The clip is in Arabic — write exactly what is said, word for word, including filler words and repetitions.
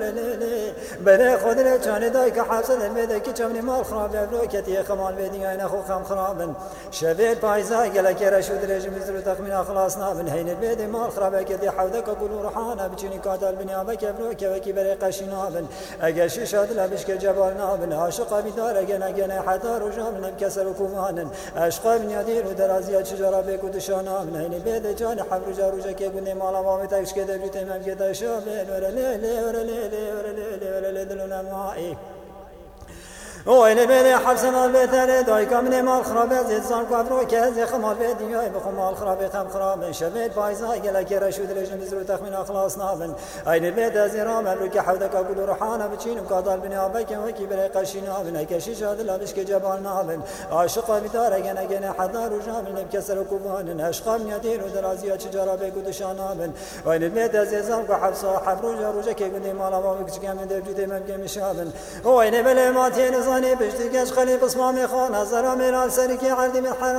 بره خود را چانه دای که حفظ دل که چمنی مال خراب ابرو کتی خمان بدی این خو خم خرابن شبیل پایزا گله که رشود رژیم زرو تخمین خلاص نابن هین بده مال خراب کتی حوده که گلو روحانا بچینی کاتل بنیا بک ابرو که وکی بره قشی نابن اگر شاد لبش که جبال نابن عاشق بیدار اگر نگنه حتا رجام نم کسر و کومانن عشق بنیادی رو درازیا چجورا بکو دشانام هین بده جان حبر جاروجا که گونه مالا وام تکش که دبی تمام که دشابن ورله ورله ورله دلنا معي وين بين حبسنا البتر دايك من مال خراب زيد زان كفرو كز خمال بدياي بخو مال خراب خم خراب شبيت بايزا قالك رشود رجم زرو تخمين اخلاص نابن اين البيت ازرام امرك حودك اقول روحانا بچين وقادل بنيابك وكي بري قشينا بن كشي شاد لابش كجبال نابن عاشق بدار اجن اجن حضار وجام بكسر كوبان عشق يدير ودرازيا تجارا بقدشانا بن وين البيت ازرام كحبس حبرو جاروجا كي قدي مال وامك كم دبجت مم شابن وين بلا ما تين زاني بشتكش خلي بصمام خان هزار ميرال سركي عردي من حرام